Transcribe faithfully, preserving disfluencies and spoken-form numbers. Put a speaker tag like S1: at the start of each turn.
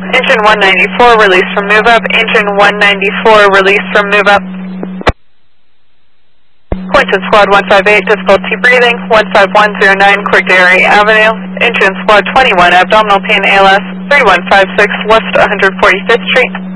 S1: Engine one ninety-four, release from move up. Engine one ninety-four, release from move up. Quentin Squad one five eight, difficulty breathing. one five one zero nine, Cordary Avenue. Engine Squad twenty-one, abdominal pain A L S. three one five six, West one hundred forty-fifth Street.